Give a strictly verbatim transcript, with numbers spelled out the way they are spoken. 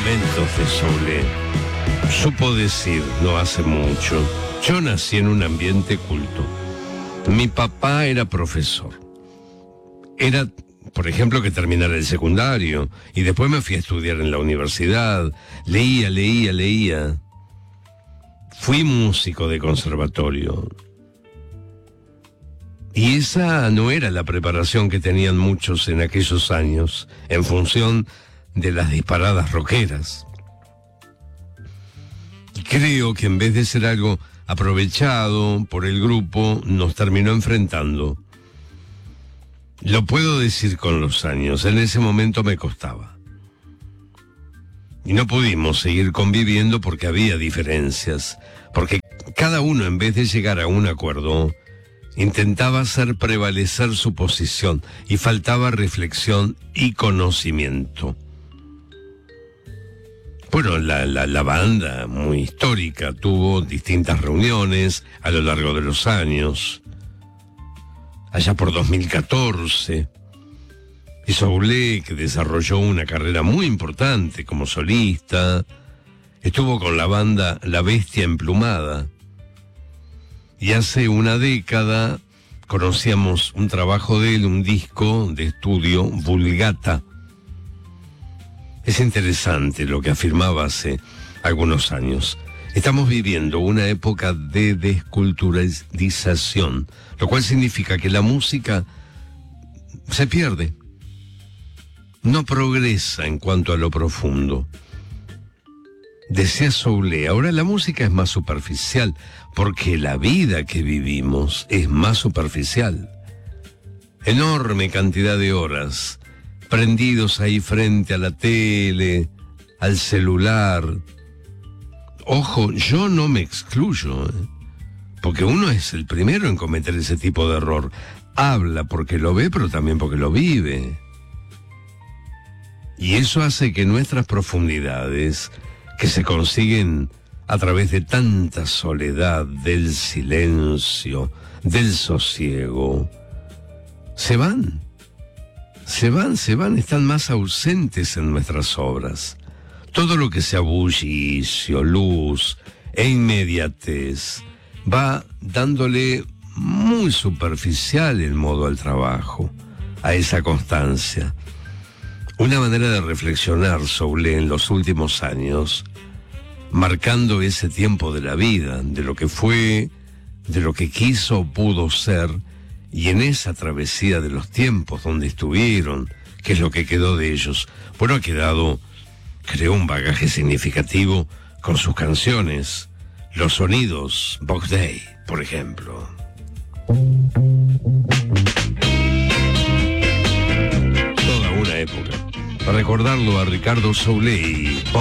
momentos de Soule. Supo decir, no hace mucho, yo nací en un ambiente culto. Mi papá era profesor. Era, por ejemplo, que terminara el secundario. Y después me fui a estudiar en la universidad. Leía, leía, leía. Fui músico de conservatorio. Y esa no era la preparación que tenían muchos en aquellos años, en función de las disparadas rockeras. Y creo que en vez de ser algo aprovechado por el grupo, nos terminó enfrentando. Lo puedo decir con los años, en ese momento me costaba. Y no pudimos seguir conviviendo porque había diferencias, porque cada uno, en vez de llegar a un acuerdo, intentaba hacer prevalecer su posición y faltaba reflexión y conocimiento. Bueno, la, la, la banda, muy histórica, tuvo distintas reuniones a lo largo de los años. Allá por dos mil catorce, y Soule, que desarrolló una carrera muy importante como solista, estuvo con la banda La Bestia Emplumada. Y hace una década conocíamos un trabajo de él, un disco de estudio, Vulgata. Es interesante lo que afirmaba hace algunos años. Estamos viviendo una época de desculturalización, lo cual significa que la música se pierde, no progresa en cuanto a lo profundo. Decía Soule, ahora la música es más superficial, porque la vida que vivimos es más superficial. Enorme cantidad de horas prendidos ahí frente a la tele, al celular. Ojo, yo no me excluyo, ¿eh? Porque uno es el primero en cometer ese tipo de error. Habla porque lo ve, pero también porque lo vive. Y eso hace que nuestras profundidades, que se consiguen a través de tanta soledad, del silencio, del sosiego, se van, se van, se van, están más ausentes en nuestras obras. Todo lo que sea bullicio, luz e inmediatez va dándole muy superficial el modo al trabajo, a esa constancia. Una manera de reflexionar sobre en los últimos años, marcando ese tiempo de la vida, de lo que fue, de lo que quiso o pudo ser, y en esa travesía de los tiempos donde estuvieron, qué es lo que quedó de ellos. Bueno, ha quedado, creó un bagaje significativo con sus canciones, los sonidos, Box Day, por ejemplo. Toda una época. Para recordarlo a Ricardo Soule y